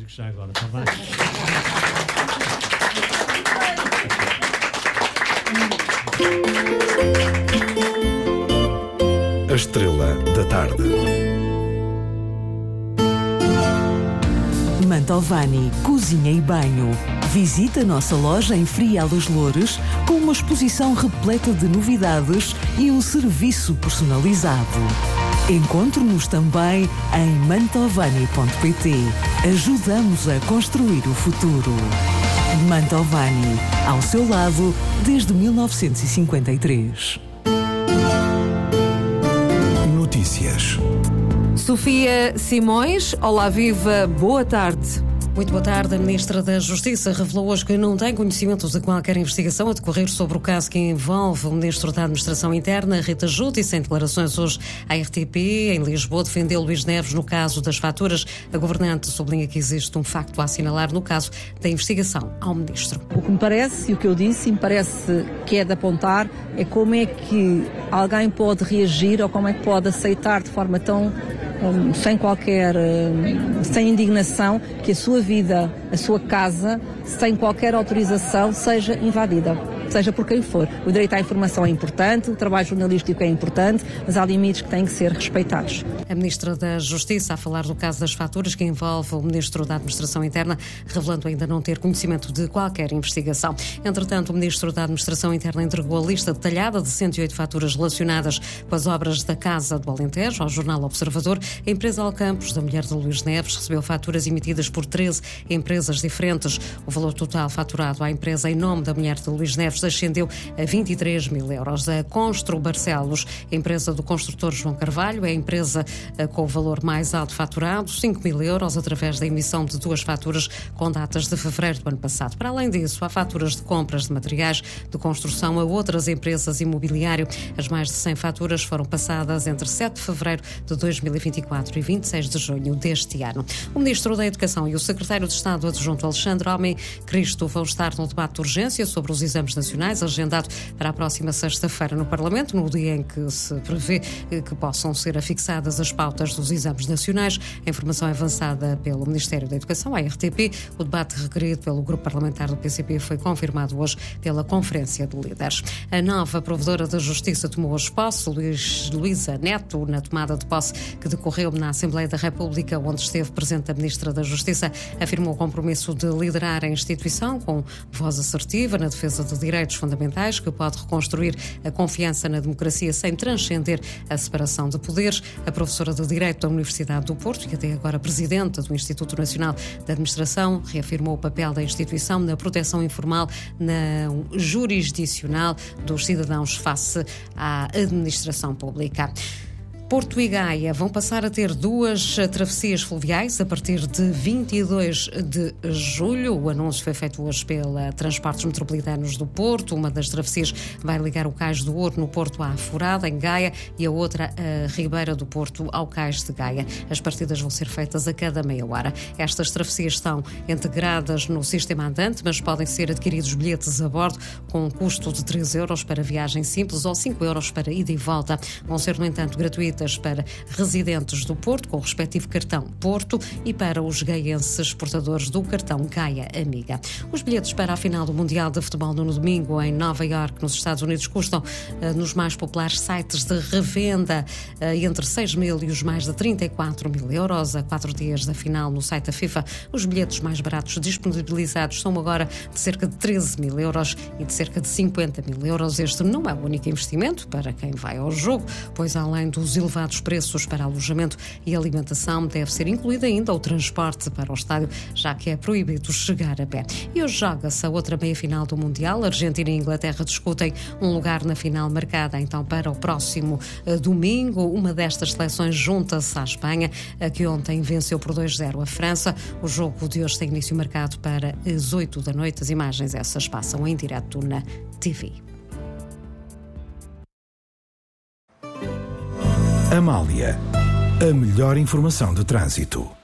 músicos já agora, está bem? A Estrela da Tarde. Mantovani Cozinha e Banho. Visite a nossa loja em Frial dos Loures com uma exposição repleta de novidades e um serviço personalizado. Encontre-nos também em mantovani.pt. Ajudamos a construir o futuro. Mantovani, ao seu lado desde 1953. Notícias. Sofia Simões, olá viva, boa tarde. Muito boa tarde. A Ministra da Justiça revelou hoje que não tem conhecimento de qualquer investigação a decorrer sobre o caso que envolve o Ministro da Administração Interna, Rita Júdice. Em declarações hoje à RTP, em Lisboa, defendeu Luís Neves no caso das faturas. A governante sublinha que existe um facto a assinalar no caso da investigação ao Ministro. O que me parece, e o que eu disse, me parece que é de apontar, é como é que alguém pode reagir ou como é que pode aceitar de forma tão sem indignação, que a sua vida, a sua casa, sem qualquer autorização, seja invadida, seja por quem for. O direito à informação é importante, o trabalho jornalístico é importante, mas há limites que têm que ser respeitados. A Ministra da Justiça a falar do caso das faturas que envolve o Ministro da Administração Interna, revelando ainda não ter conhecimento de qualquer investigação. Entretanto, o Ministro da Administração Interna entregou a lista detalhada de 108 faturas relacionadas com as obras da Casa do Alentejo ao jornal Observador. A empresa Alcampos, da mulher de Luís Neves, recebeu faturas emitidas por 13 empresas diferentes. O valor total faturado à empresa em nome da mulher de Luís Neves ascendeu a 23 mil euros. A Constru Barcelos, a empresa do construtor João Carvalho, é a empresa com o valor mais alto faturado, 5 mil euros, através da emissão de 2 faturas com datas de fevereiro do ano passado. Para além disso, há faturas de compras de materiais de construção a outras empresas imobiliário. As mais de 100 faturas foram passadas entre 7 de fevereiro de 2024 e 26 de junho deste ano. O Ministro da Educação e o Secretário de Estado Adjunto Alexandre Homem Cristo vão estar no debate de urgência sobre os exames nacionais, agendado para a próxima sexta-feira no Parlamento, no dia em que se prevê que possam ser afixadas as pautas dos exames nacionais. A informação é avançada pelo Ministério da Educação, à RTP. O debate requerido pelo Grupo Parlamentar do PCP foi confirmado hoje pela Conferência de Líderes. A nova Provedora da Justiça tomou hoje posse. Luísa Neto, na tomada de posse que decorreu na Assembleia da República, onde esteve presente a Ministra da Justiça, afirmou o compromisso de liderar a instituição com voz assertiva na defesa de direitos fundamentais, que pode reconstruir a confiança na democracia sem transcender a separação de poderes. A professora de Direito da Universidade do Porto e até agora presidenta do Instituto Nacional de Administração reafirmou o papel da instituição na proteção informal, na jurisdicional dos cidadãos face à administração pública. Porto e Gaia vão passar a ter 2 travessias fluviais a partir de 22 de julho. O anúncio foi feito hoje pela Transportes Metropolitanos do Porto. Uma das travessias vai ligar o Cais do Ouro, no Porto, à Forada, em Gaia, e a outra, a Ribeira do Porto, ao Cais de Gaia. As partidas vão ser feitas a cada meia hora. Estas travessias estão integradas no sistema andante, mas podem ser adquiridos bilhetes a bordo com um custo de 3 euros para viagem simples ou 5 euros para ida e volta. Vão ser, no entanto, gratuitas para residentes do Porto, com o respectivo cartão Porto, e para os gaienses portadores do cartão Gaia Amiga. Os bilhetes para a final do Mundial de Futebol no domingo em Nova Iorque, nos Estados Unidos, custam nos mais populares sites de revenda entre 6 mil e os mais de 34 mil euros. A 4 dias da final no site da FIFA, os bilhetes mais baratos disponibilizados são agora de cerca de 13 mil euros e de cerca de 50 mil euros. Este não é o único investimento para quem vai ao jogo, pois além dos elevados preços para alojamento e alimentação, deve ser incluído ainda o transporte para o estádio, já que é proibido chegar a pé. E hoje joga-se a outra meia-final do Mundial. Argentina e Inglaterra discutem um lugar na final, marcada então para o próximo domingo. Uma destas seleções junta-se à Espanha, que ontem venceu por 2-0 a França. O jogo de hoje tem início marcado para as 8 da noite. As imagens essas passam em direto na TV. Amália, a melhor informação de trânsito.